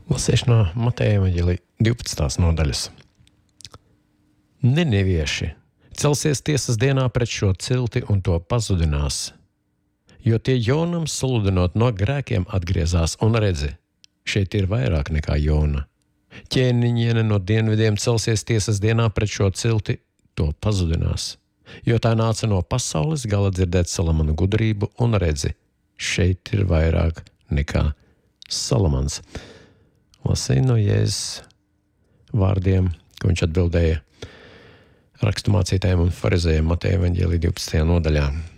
Lasīšu no Mateja evaņģēlija 12. nodaļas. Nenevieši celsies tiesas dienā pret šo cilti un to pazudinās, jo tie Jonam sludinot no grēkiem atgriezās un redzi, šeit ir vairāk nekā Jona. Ķēniņiene no dienvidiem celsies tiesas dienā pret šo cilti, to pazudinās, jo tā nāca no pasaules gala dzirdēt Salamana gudrību un redzi, šeit ir vairāk nekā Salamans. Lasīju no Jēzus vārdiem, ko viņš atbildēja raksturmācītājiem un farizējiem Mateja evaņģēlija 12. nodaļā.